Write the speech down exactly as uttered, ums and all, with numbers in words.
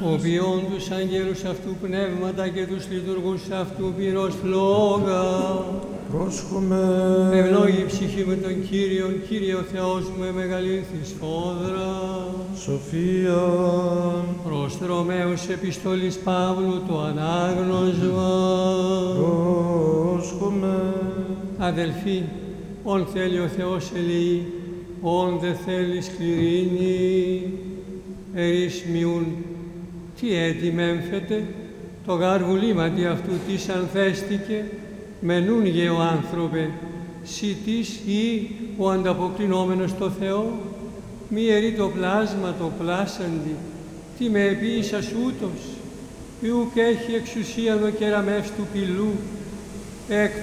Ο ποιόν τους αγγέλους αυτού πνεύματα και τους λειτουργούς αυτού πυρός φλόγα. Πρόσχομαι. Ευλόγη η ψυχή με τον Κύριον, Κύριε ο Θεός μου, εμεγαλύνθη σφόδρα. Σοφία. Προς Ρωμαίους επιστολής Παύλου το ανάγνωσμα. Πρόσχομαι. Αδελφοί, όν θέλει ο Θεός ελεεί, όν δε θέλει σκληρύνει. Ερισμιούν, τι έτη μέμφεται, το γαργουλήματι αυτού της ανθέστηκε, μενούν γε ο άνθρωπε, σι της ή ο ανταποκρινόμενος το Θεό, μη ερεί το πλάσμα το πλάσαντι, τι με επίησας ούτως, ή ουκ έχει εξουσίαν ο κεραμεύς του πυλού, εκ